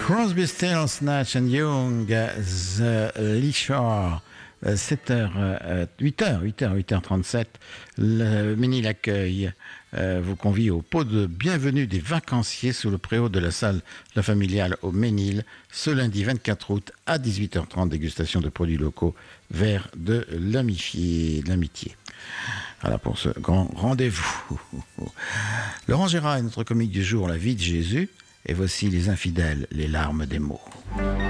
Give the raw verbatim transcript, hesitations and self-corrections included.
Crosby, Stills, Nash and Young, The Leashore, sept heures, huit heures, huit heures, huit heures trente-sept. Le Ménil Accueil euh, vous convie au pot de bienvenue des vacanciers sous le préau de la salle La Familiale au Ménil, ce lundi vingt-quatre août à dix-huit heures trente, dégustation de produits locaux, verre de l'amitié. Voilà pour ce grand rendez-vous. Laurent Gérard est notre comique du jour, La vie de Jésus. Et voici les infidèles, les larmes des mots.